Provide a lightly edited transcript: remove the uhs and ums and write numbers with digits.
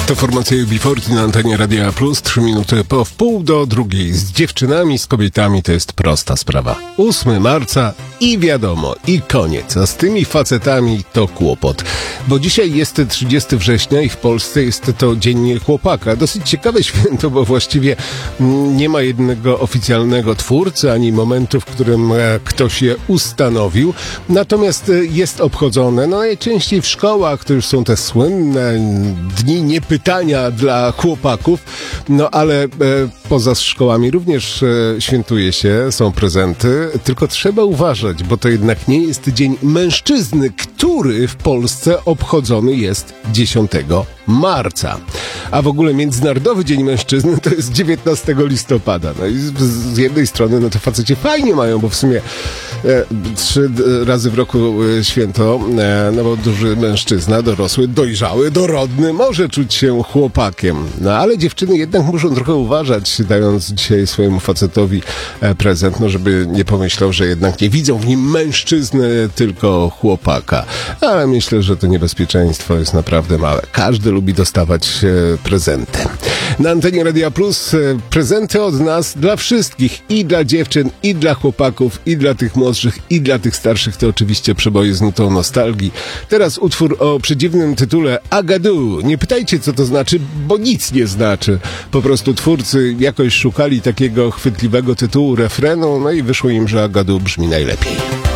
To formacja UB40 na antenie Radia Plus, 3 minuty po wpół do drugiej. Z dziewczynami, z kobietami to jest prosta sprawa. 8 marca i wiadomo, i koniec. A z tymi facetami to kłopot. Bo dzisiaj jest 30 września i w Polsce jest to Dzień Chłopaka. Dosyć ciekawe święto, bo właściwie nie ma jednego oficjalnego twórcy, ani momentu, w którym ktoś je ustanowił. Natomiast jest obchodzone, najczęściej w szkołach, to już są te słynne dni niepytania dla chłopaków, ale poza szkołami również świętuje się, są prezenty, tylko trzeba uważać, bo to jednak nie jest Dzień Mężczyzny, który w Polsce obchodzony jest 10 marca. A w ogóle Międzynarodowy Dzień Mężczyzny to jest 19 listopada. No i z jednej strony, to faceci fajnie mają, bo w sumie 3 razy w roku święto, bo duży mężczyzna, dorosły, dojrzały, dorodny może czuć się chłopakiem. Ale dziewczyny jednak muszą trochę uważać, dając dzisiaj swojemu facetowi prezent, żeby nie pomyślał, że jednak nie widzą w nim mężczyzny, tylko chłopaka. Ale myślę, że to niebezpieczeństwo jest naprawdę małe. Każdy lubi dostawać prezenty. Na antenie Radia Plus prezenty od nas dla wszystkich, i dla dziewczyn, i dla chłopaków, i dla tych młodszych, i dla tych starszych. To oczywiście przeboje z nutą nostalgii. Teraz utwór o przedziwnym tytule Agadu. Nie pytajcie, co to znaczy, bo nic nie znaczy. Po prostu twórcy jakoś szukali takiego chwytliwego tytułu refrenu, i wyszło im, że Agadu brzmi najlepiej.